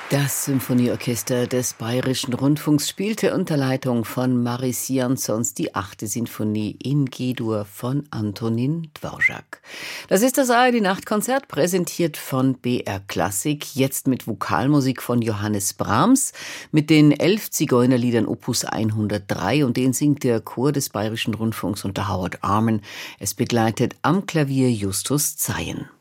Das Symphonieorchester des Bayerischen Rundfunks spielte unter Leitung von Maris Jansons die 8. Sinfonie in G-Dur von Antonín Dvořák. Das ist das ARD-Nachtkonzert, präsentiert von BR Klassik, jetzt mit Vokalmusik von Johannes Brahms, mit den 11 Zigeunerliedern Opus 103, und den singt der Chor des Bayerischen Rundfunks unter Howard Arman. Es begleitet am Klavier Justus Zeyen.